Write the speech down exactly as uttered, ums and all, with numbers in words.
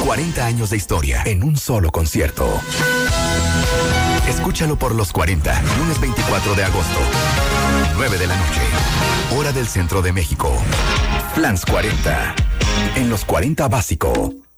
cuarenta años de historia en un solo concierto. Escúchalo por los cuarenta, lunes veinticuatro de agosto, nueve de la noche, hora del centro de México. Flans cuarenta, en los cuarenta Básico.